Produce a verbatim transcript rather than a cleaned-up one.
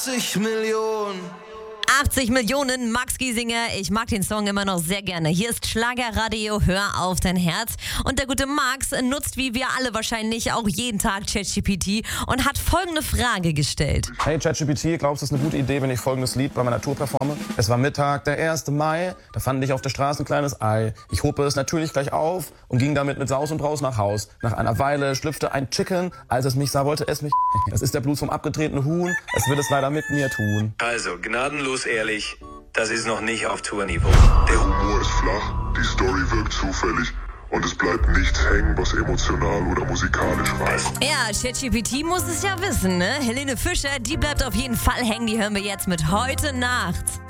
achtzig Millionen. achtzig Millionen, Max Giesinger. Ich mag den Song immer noch sehr gerne. Hier ist Schlagerradio, hör auf dein Herz. Und der gute Max nutzt, wie wir alle wahrscheinlich, auch jeden Tag ChatGPT und hat folgende Frage gestellt. Hey ChatGPT, glaubst du, es ist eine gute Idee, wenn ich folgendes Lied bei meiner Tour performe? Es war Mittag, der erste Mai, da fand ich auf der Straße ein kleines Ei. Ich hob es natürlich gleich auf und ging damit mit Saus und Braus nach Haus. Nach einer Weile schlüpfte ein Chicken, als es mich sah, wollte es mich. Das ist der Blut vom abgetretenen Huhn, es will es leider mit mir tun. Also, gnadenlos ehrlich, das ist noch nicht auf Tourniveau. Der Humor ist flach, die Story wirkt zufällig und es bleibt nichts hängen, was emotional oder musikalisch reißt. Ja, ChatGPT muss es ja wissen, ne? Helene Fischer, die bleibt auf jeden Fall hängen. Die hören wir jetzt mit Heute Nacht.